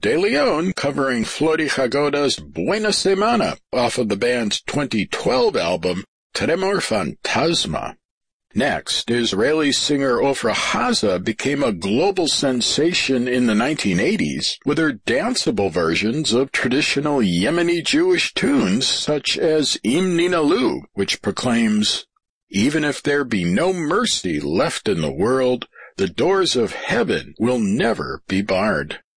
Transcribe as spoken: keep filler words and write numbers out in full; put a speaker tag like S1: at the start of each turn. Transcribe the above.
S1: De Leon covering Flori Jagoda's Buena Semana off of the band's twenty twelve album Tremor Fantasma. Next, Israeli singer Ofra Haza became a global sensation in the nineteen eighties with her danceable versions of traditional Yemeni Jewish tunes such as Im Ninalu, which proclaims, "Even if there be no mercy left in the world, the doors of heaven will never be barred."